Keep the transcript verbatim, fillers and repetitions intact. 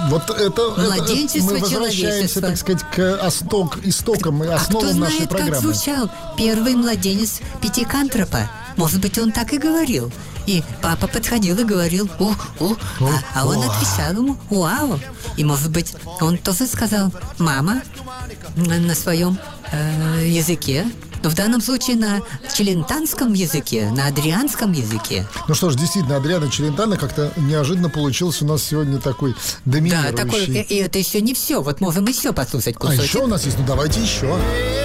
Вот это, Младенчество, это мы возвращаемся, так сказать, к осток, истокам и основам а кто нашей знает, программы. как звучал первый младенец Пятикантропа? Может быть, он так и говорил. И папа подходил и говорил «у, у», а, а он отвечал ему «уау». И, может быть, он тоже сказал «мама» на, на своем э, языке. Но в данном случае на челентанском языке, на адрианском языке. Ну что ж, действительно, Адриано Челентано как-то неожиданно получился у нас сегодня такой доминирующий. Да, такой, и, и это еще не все. Вот можем еще послушать кусочек. А еще у нас есть, ну давайте еще.